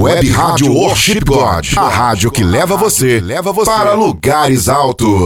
Web Rádio Worship God, a rádio que leva você para lugares altos.